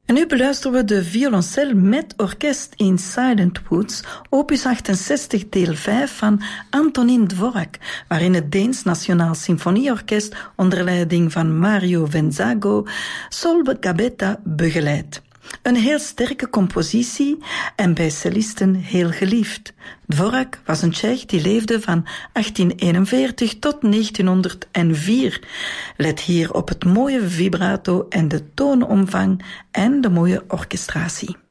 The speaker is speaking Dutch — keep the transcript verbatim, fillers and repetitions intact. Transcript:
En nu beluisteren we de violoncel met orkest in Silent Woods, opus achtenzestig deel vijf van Antonín Dvořák, waarin het Deens Nationaal Symfonieorkest onder leiding van Mario Venzago Solveig Gabetta begeleidt. Een heel sterke compositie en bij cellisten heel geliefd. Dvořák was een Tsjech die leefde van achttien eenenveertig tot negentienhonderdvier. Let hier op het mooie vibrato en de toonomvang en de mooie orchestratie.